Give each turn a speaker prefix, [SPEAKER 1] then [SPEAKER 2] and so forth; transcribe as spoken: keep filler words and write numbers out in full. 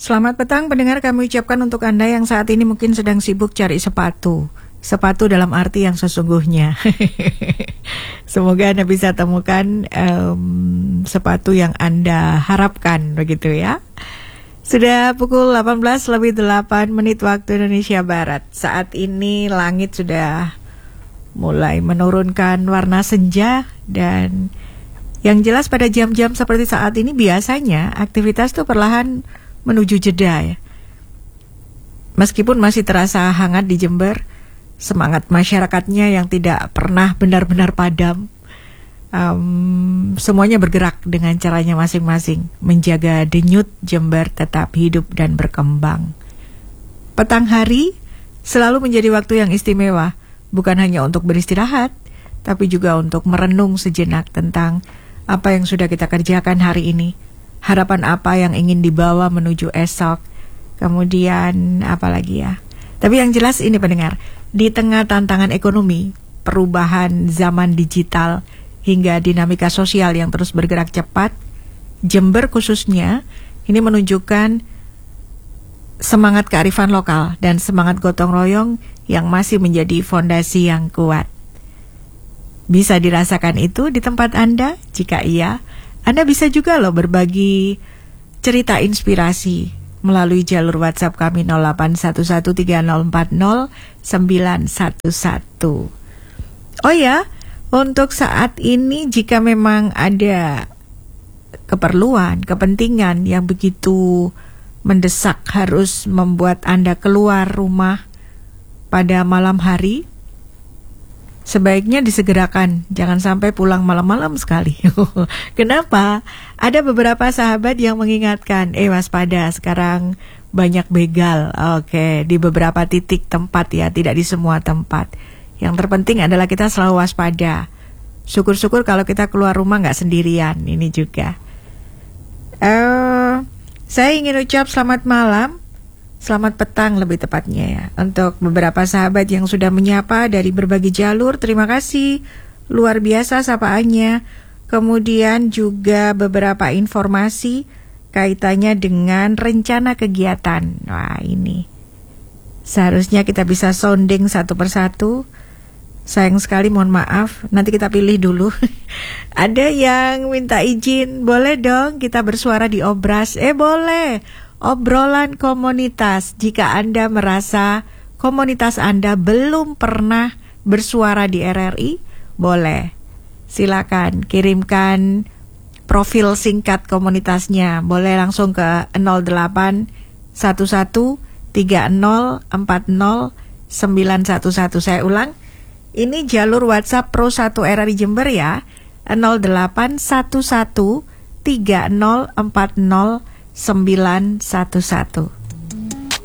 [SPEAKER 1] Selamat petang pendengar, kami ucapkan untuk Anda yang saat ini mungkin sedang sibuk cari sepatu. Sepatu dalam arti yang sesungguhnya. Semoga Anda bisa temukan um, sepatu yang Anda harapkan, begitu ya. Sudah pukul delapan belas lebih delapan menit waktu Indonesia Barat. Saat ini langit sudah mulai menurunkan warna senja, dan yang jelas pada jam-jam seperti saat ini biasanya aktivitas tuh perlahan menuju jeda ya. Meskipun masih terasa hangat di Jember, semangat masyarakatnya yang tidak pernah benar-benar padam, um, semuanya bergerak dengan caranya masing-masing, menjaga denyut Jember tetap hidup dan berkembang. Petang hari selalu menjadi waktu yang istimewa, bukan hanya untuk beristirahat, tapi juga untuk merenung sejenak tentang apa yang sudah kita kerjakan hari ini, harapan apa yang ingin dibawa menuju esok, kemudian apa lagi ya. Tapi yang jelas ini pendengar, di tengah tantangan ekonomi, perubahan zaman digital, hingga dinamika sosial yang terus bergerak cepat, Jember khususnya ini menunjukkan semangat kearifan lokal dan semangat gotong royong yang masih menjadi fondasi yang kuat. Bisa dirasakan itu di tempat Anda? Jika iya, Anda bisa juga loh berbagi cerita inspirasi melalui jalur WhatsApp kami nol delapan satu satu tiga nol empat nol sembilan satu satu. Oh ya, untuk saat ini jika memang ada keperluan, kepentingan yang begitu mendesak harus membuat Anda keluar rumah pada malam hari, sebaiknya disegerakan, jangan sampai pulang malam-malam sekali. Kenapa? Ada beberapa sahabat yang mengingatkan, eh waspada, sekarang banyak begal. Oke, di beberapa titik tempat ya, tidak di semua tempat. Yang terpenting adalah kita selalu waspada. Syukur-syukur kalau kita keluar rumah nggak sendirian, ini juga. Uh, saya ingin ucap selamat malam, selamat petang lebih tepatnya ya, untuk beberapa sahabat yang sudah menyapa dari berbagai jalur. Terima kasih, luar biasa sapaannya. Kemudian juga beberapa informasi kaitannya dengan rencana kegiatan. Wah, ini seharusnya kita bisa sounding satu persatu. Sayang sekali, mohon maaf, nanti kita pilih dulu. Ada yang minta izin, boleh dong kita bersuara di Obras. Eh boleh, obrolan komunitas. Jika Anda merasa komunitas Anda belum pernah bersuara di R R I, boleh. Silakan kirimkan profil singkat komunitasnya. Boleh langsung ke nol delapan satu satu tiga nol empat nol sembilan satu satu. Saya ulang, ini jalur WhatsApp Pro satu R R I Jember ya. nol delapan satu satu tiga nol empat nol sembilan satu satu.